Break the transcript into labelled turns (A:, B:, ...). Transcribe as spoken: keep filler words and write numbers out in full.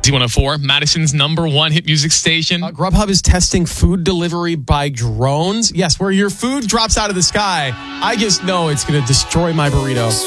A: Z one oh four, Madison's number one hit music station.
B: Uh, Grubhub is testing food delivery by drones. Yes, where your food drops out of the sky. I just know it's going to destroy my burrito.